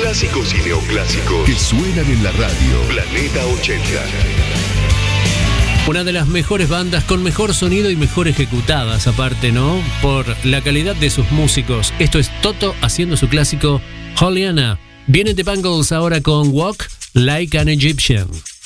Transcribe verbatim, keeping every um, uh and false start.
Clásicos y neoclásicos que suenan en la radio. Planeta ochenta. Una de las mejores bandas con mejor sonido y mejor ejecutadas, aparte, ¿no? Por la calidad de sus músicos. Esto es Toto haciendo su clásico Holy Anna. Viene The Bangles ahora con Walk Like an Egyptian.